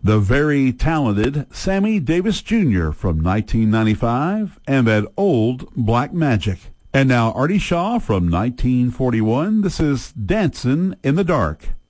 The very talented Sammy Davis Jr. from 1995 and that old Black Magic. And now Artie Shaw from 1941. This is Dancin' in the Dark.